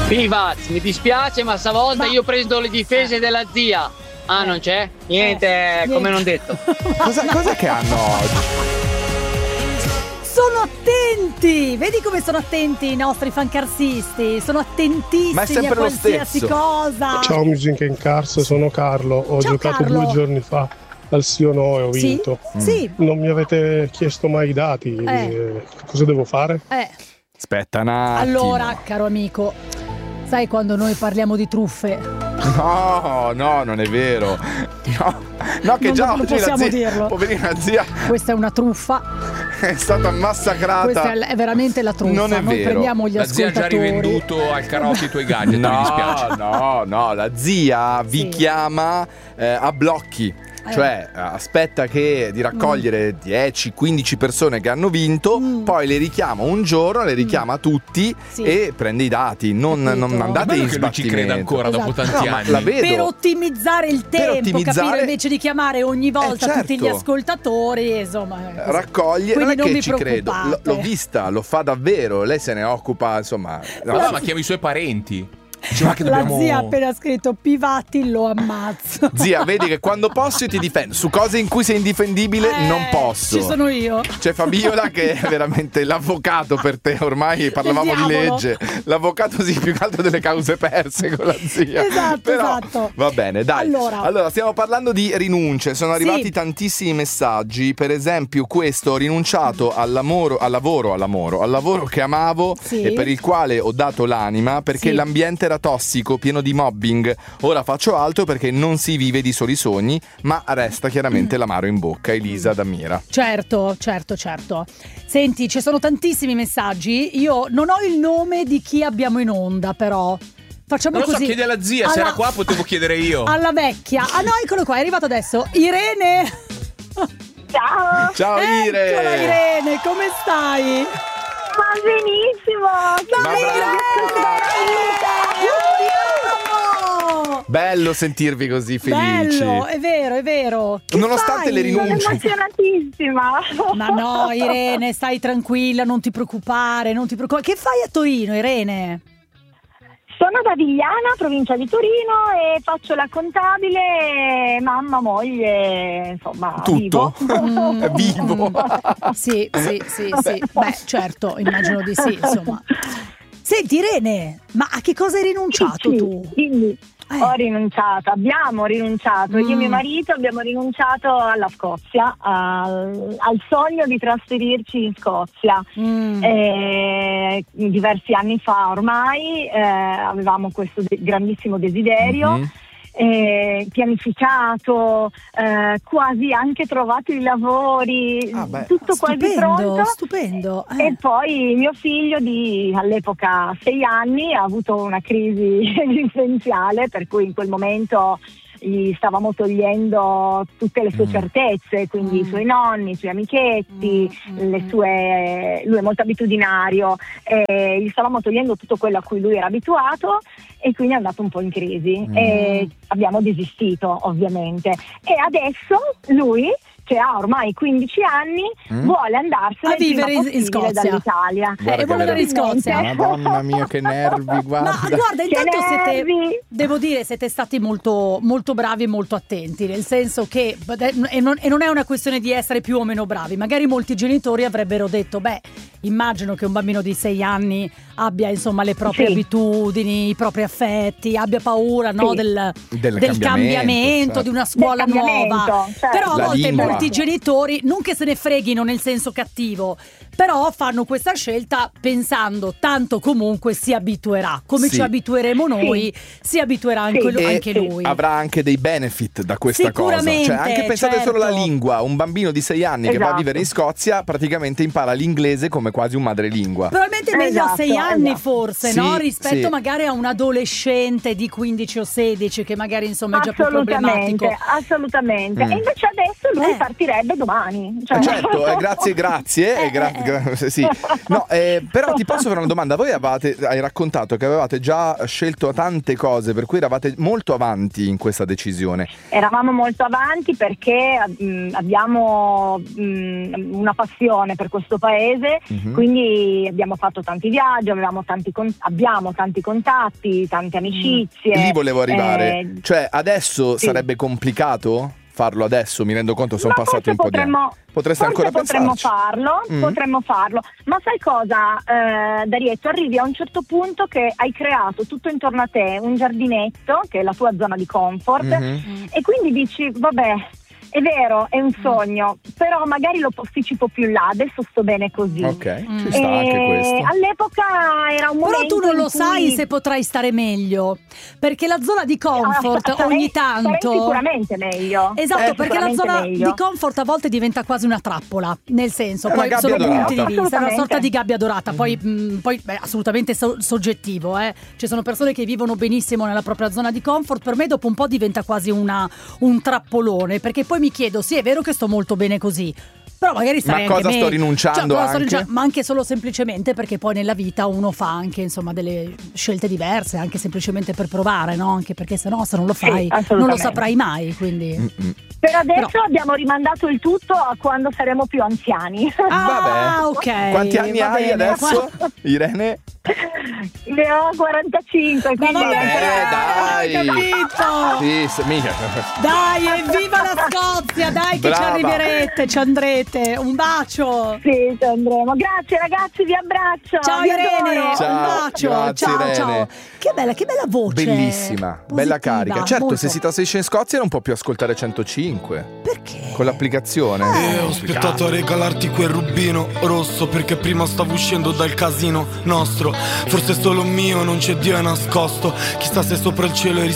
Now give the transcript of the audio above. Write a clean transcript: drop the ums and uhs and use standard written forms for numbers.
Pivaz, mi dispiace, ma stavolta io prendo le difese della zia. Ah, non c'è? Niente, come non detto. Cosa che hanno oggi? Sono attenti! Vedi come sono attenti i nostri fancarsisti? Sono attentissimi Ma è sempre a qualsiasi lo stesso. cosa. Ciao Music in Cars, sono Carlo. Ho Ciao, giocato Carlo. 2 giorni fa al sì o no e ho Sì? vinto. Sì. Non mi avete chiesto mai i dati. Cosa devo fare? Aspetta un attimo. Allora, caro amico, sai quando noi parliamo di truffe? No, non è vero. No, che già non oggi la possiamo zia, dirlo. poverina zia, Questa è una truffa. è stata massacrata. Questa è veramente la truffa. Non è Noi vero. prendiamo gli La zia ha già ascoltatori. rivenduto al karaoke i tuoi gadget, mi dispiace. No, la zia vi chiama a blocchi. Cioè aspetta di raccogliere 10-15 persone che hanno vinto, poi le richiama un giorno, le richiama tutti e prende i dati. Non andate in che lui ci creda ancora dopo tanti anni. La vedo. Per ottimizzare il tempo, capire, invece di chiamare ogni volta certo. tutti gli ascoltatori, insomma. Raccoglie, Quindi non è non che vi ci credo, preoccupate. l'ho vista, lo fa davvero, lei se ne occupa, insomma. No, ma chiami i suoi parenti. Che La dobbiamo... zia ha appena scritto Pivati, lo ammazzo. Zia, vedi che quando posso io ti difendo. Su cose in cui sei indifendibile non posso. Ci sono io. C'è Fabiola che è veramente l'avvocato per te. Ormai parlavamo di diavolo. legge. L'avvocato sì, più che altro delle cause perse con la zia. Esatto. Va bene, dai. Allora, stiamo parlando di rinunce. Sono arrivati tantissimi messaggi. Per esempio questo: ho rinunciato al lavoro che amavo e per il quale ho dato l'anima perché l'ambiente era tossico, pieno di mobbing. Ora faccio altro perché non si vive di soli sogni, ma resta chiaramente l'amaro in bocca. Elisa da Mira. Certo. Senti, ci sono tantissimi messaggi. Io non ho il nome di chi abbiamo in onda, però facciamo Non lo così. so, chiedi alla zia, se era qua potevo chiedere io. Alla vecchia. Ah no, eccolo qua, è arrivato adesso. Irene. Ciao. Ciao Ire. Eccola Irene, come stai? Ma benissimo. Bello sentirvi così felici. Bello, è vero. Che Nonostante fai? le rinunce. Sono emozionatissima. Ma no, Irene, stai tranquilla, non ti preoccupare. Che fai a Torino, Irene? Sono da Vigliana, provincia di Torino, e faccio la contabile, mamma, moglie, insomma, tutto. Vivo. Sì. Beh, certo, immagino di sì, insomma. Senti Irene, ma a che cosa hai rinunciato tu? Quindi ho rinunciato, abbiamo rinunciato, io e mio marito abbiamo rinunciato alla Scozia, al sogno di trasferirci in Scozia. Diversi anni fa ormai avevamo questo grandissimo desiderio. Pianificato, quasi anche trovato i lavori, tutto quasi pronto. Stupendo. E poi mio figlio di all'epoca 6 anni ha avuto una crisi esistenziale, per cui in quel momento gli stavamo togliendo tutte le sue certezze, quindi i suoi nonni, i suoi amichetti, lui è molto abitudinario, gli stavamo togliendo tutto quello a cui lui era abituato, e quindi è andato un po' in crisi e abbiamo desistito, ovviamente. E adesso lui, che ha ormai 15 anni, vuole andarsene a vivere in Scozia dall'Italia. E vuole andare in Scozia. Madonna mia, che nervi, guarda. Ma guarda, intanto devo dire, siete stati molto, molto bravi e molto attenti, nel senso che e non è una questione di essere più o meno bravi. Magari molti genitori avrebbero detto: beh, immagino che un bambino di 6 anni abbia insomma le proprie abitudini, i propri affetti, abbia paura del cambiamento, certo. di una scuola nuova. Certo. Però a volte lingua. molti genitori, non che se ne freghino nel senso cattivo, però fanno questa scelta pensando tanto comunque si abituerà, come ci abitueremo noi, si abituerà anche lui. Avrà anche dei benefit da questa cosa. Cioè, anche pensate solo alla lingua. Un bambino di 6 anni che va a vivere in Scozia praticamente impara l'inglese come quasi un madrelingua. Probabilmente è meglio a 6 anni forse, Sì, no? Rispetto sì. magari a un adolescente di 15 o 16 che magari insomma è già più problematico. Assolutamente. E invece adesso lui fa partirebbe domani. Cioè. Certo, grazie. Sì. No, però ti posso fare una domanda. Voi hai raccontato che avevate già scelto tante cose, per cui eravate molto avanti in questa decisione. Eravamo molto avanti perché abbiamo una passione per questo paese, quindi abbiamo fatto tanti viaggi, abbiamo tanti contatti, tante amicizie. Lì volevo arrivare. Cioè, adesso sarebbe complicato farlo adesso? Mi rendo conto, sono passati un po' di anni. Potreste ancora pensarci. Potremmo farlo. Ma sai cosa, Darietto? Arrivi a un certo punto che hai creato tutto intorno a te un giardinetto, che è la tua zona di comfort, e quindi dici, vabbè, è vero, è un sogno, però magari lo posticipo più là, adesso sto bene così. Ok, ci sta anche questo. All'epoca era un momento. Però tu non lo sai se potrai stare meglio, perché la zona di comfort ogni tanto. Sicuramente meglio. Esatto, perché la zona di comfort a volte diventa quasi una trappola, nel senso, poi sono punti di vista, è una sorta di gabbia dorata, poi assolutamente soggettivo, ci sono persone che vivono benissimo nella propria zona di comfort, per me dopo un po' diventa quasi un trappolone, perché poi mi chiedo, sì, è vero che sto molto bene così, però magari starei anche sto rinunciando, ma anche solo semplicemente perché poi nella vita uno fa anche, insomma, delle scelte diverse, anche semplicemente per provare, no? Anche perché se non lo fai non lo saprai mai, quindi per adesso abbiamo rimandato il tutto a quando saremo più anziani. Vabbè, ok. Quanti anni hai adesso, Irene? Ne ho 45, quindi dai, capito. Sì, mica. Dai, evviva la Scozia, dai, che ci arriverete, ci andrete. Un bacio. Sì, ci andremo. Grazie ragazzi, vi abbraccio. Ciao vi Irene, adoro. Ciao, un bacio. grazie, Ciao, Irene. ciao. Che bella voce. Bellissima, positiva, bella carica. Certo, molto. se si trasferisce in Scozia non può più ascoltare 105. Perché? Con l'applicazione. Ho aspettato a regalarti quel rubino rosso, perché prima stavo uscendo dal casino nostro. Forse è solo mio, non c'è Dio, è nascosto. Chissà se sopra il cielo eri